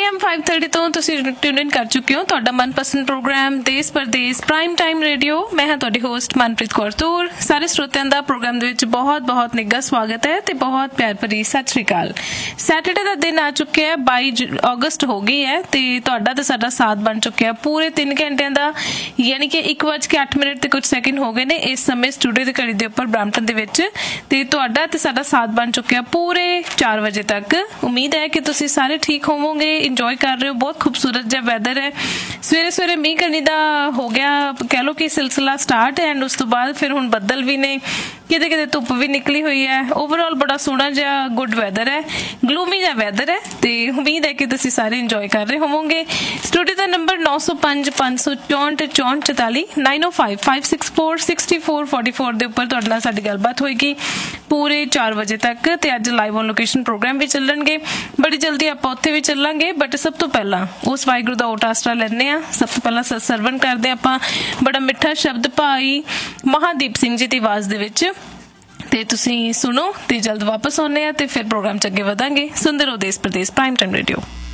PM 5:30 ਤੋਂ ਤੁਸੀਂ tune ਇਨ ਕਰ ਚੁੱਕੇ ਹੋ ਤੁਹਾਡਾ ਮਨਪਸੰਦ ਪ੍ਰੋਗਰਾਮ ਦੇਸ਼ ਪਰਦੇਸ ਪ੍ਰਾਈਮ ਟਾਈਮ ਰੇਡੀਓ। ਮੈਂ ਹਾਂ ਤੁਹਾਡੀ ਹੋਸਟ ਮਨਪ੍ਰੀਤ ਕੌਰ ਤੂਰ। ਸਾਰੇ ਸਰੋਤਿਆਂ ਦਾ ਪ੍ਰੋਗਰਾਮ ਦੇ ਵਿੱਚ ਬਹੁਤ ਨਿੱਘਾ ਸਵਾਗਤ ਹੈ ਤੇ ਬਹੁਤ ਪਿਆਰ ਭਰੀ ਸਤਿ ਸ਼੍ਰੀ ਅਕਾਲ। ਸੈਟਰਡੇ ਦਾ ਦਿਨ ਆ ਚੁੱਕਿਆ ਹੈ, 22 ਅਗਸਤ ਹੋ ਗਈ ਹੈ ਤੇ ਤੁਹਾਡਾ ਤੇ ਸਾਡਾ ਸਾਥ ਬਣ ਚੁੱਕਿਆ ਪੂਰੇ 3 ਘੰਟਿਆਂ ਦਾ, ਯਾਨੀ ਕਿ 1:08 ਤੇ ਕੁਝ ਸੈਕਿੰਡ ਹੋ ਗਏ ਨੇ ਇਸ ਸਮੇਂ ਸਟੂਡੀਓ ਦੀ ਘੜੀ ਦੇ ਉੱਪਰ ਬ੍ਰੈਂਪਟਨ ਦੇ ਵਿੱਚ, ਤੇ ਤੁਹਾਡਾ ਤੇ ਸਾਡਾ ਸਾਥ ਬਣ ਚੁੱਕਿਆ ਪੂਰੇ 4 ਵਜੇ ਤੱਕ। ਉਮੀਦ ਹੈ ਕਿ ਤੁਸੀਂ ਸਾਰੇ ਠੀਕ ਹੋਵੋਗੇ, ਇੰਜੋਏ ਕਰ ਰਹੇ ਹੋ। ਬਹੁਤ ਖੂਬਸੂਰਤ ਜਿਹਾ ਵੈਦਰ ਹੈ। ਸਵੇਰੇ ਮੀਂਹ ਕਣੀ ਦਾ ਹੋ ਗਿਆ ਕਹਿ ਲਓ ਕਿ ਸਿਲਸਿਲਾ ਸਟਾਰਟ, ਐਂਡ ਉਸ ਤੋਂ ਬਾਅਦ ਫਿਰ ਹੁਣ ਬੱਦਲ ਵੀ ਨੇ, ਕਿਤੇ ਧੁੱਪ ਵੀ ਨਿਕਲੀ ਹੋਈ ਹੈ। ਓਵਰਆਲ ਬੜਾ ਸੋਹਣਾ ਜਿਹਾ ਗੁੱਡ ਵੈਦਰ ਹੈ, ਗਲੂਮੀ ਜਿਹਾ ਵੈਦਰ ਹੈ, ਤੇ ਉਮੀਦ ਹੈ ਕਿ ਤੁਸੀਂ ਸਾਰੇ ਇੰਜੋਏ ਕਰ ਰਹੇ ਹੋਵੋਗੇ। ਸਟੂਡੀਓ ਦਾ ਨੰਬਰ 9055644444 9055646444 ਦੇ ਉੱਪਰ ਤੁਹਾਡੇ ਨਾਲ ਸਾਡੀ ਗੱਲਬਾਤ ਹੋਏਗੀ ਪੂਰੇ 4 ਵਜੇ ਤੱਕ। ਤੇ ਅੱਜ ਲਾਈਵ ਔਨ ਲੋਕੇਸ਼ਨ ਪ੍ਰੋਗਰਾਮ ਵੀ ਚੱਲਣਗੇ, ਬੜੀ ਜਲਦੀ ਆਪਾਂ ਉੱਥੇ ਵੀ ਚੱਲਾਂਗੇ। ਬਟ ਸਭ ਤੋਂ ਪਹਿਲਾਂ ਉਸ ਵਾਹਿਗੁਰੂ ਦਾ ਓਟ ਆਸਰਾ ਲੈਂਦੇ ਹਾਂ। ਸਭ ਤੋਂ ਪਹਿਲਾਂ ਸਰਵਣ ਕਰਦੇ ਆਪਾਂ ਬੜਾ ਮਿੱਠਾ ਸ਼ਬਦ ਭਾਈ ਮਹਾਦੀਪ ਸਿੰਘ ਜੀ ਦੀ ਆਵਾਜ਼ ਦੇ ਵਿੱਚ, ਤੇ ਤੁਸੀਂ ਸੁਣੋ ਤੇ ਜਲਦ ਵਾਪਸ ਆਉਂਦੇ ਆ ਤੇ ਫਿਰ ਪ੍ਰੋਗਰਾਮ ਚ ਅੱਗੇ ਵਧਾਂਗੇ। ਸੁਣਦੇ ਰਹੋ ਦੇਸ਼ ਪ੍ਰਦੇਸ਼ ਪ੍ਰਾਈਮ ਟਾਈਮ ਰੇਡੀਓ।